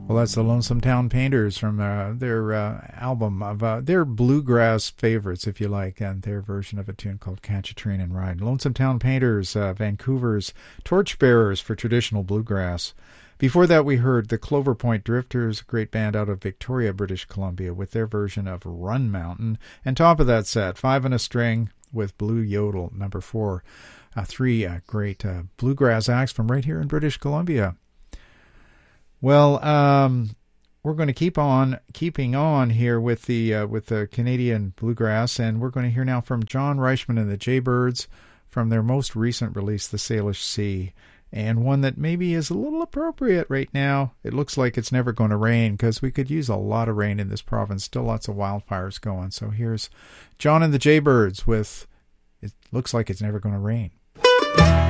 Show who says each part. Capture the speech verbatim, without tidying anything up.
Speaker 1: Well, that's the Lonesome Town Painters from uh, their uh, album of uh, their bluegrass favorites, if you like, and their version of a tune called Catch a Train and Ride. Lonesome Town Painters, uh, Vancouver's torchbearers for traditional bluegrass. Before that, we heard the Clover Point Drifters, a great band out of Victoria, British Columbia, with their version of Run Mountain. And top of that set, Five and a String with Blue Yodel, number four. Uh, three uh, great uh, bluegrass acts from right here in British Columbia. Well, um, we're going to keep on keeping on here with the uh, with the Canadian bluegrass, and we're going to hear now from John Reichman and the Jaybirds from their most recent release, The Salish Sea, and one that maybe is a little appropriate right now. It looks like it's never going to rain, because we could use a lot of rain in this province. Still lots of wildfires going. So here's John and the Jaybirds with It Looks Like It's Never Going to Rain.